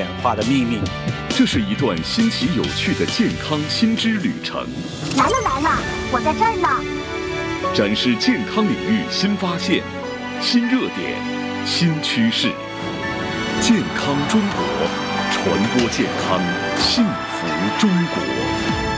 演化的秘密。 这是一段新奇有趣的健康新知旅程。 来了，我在这儿呢。 展示健康领域新发现、新热点、新趋势。健康中国，传播健康，幸福中国。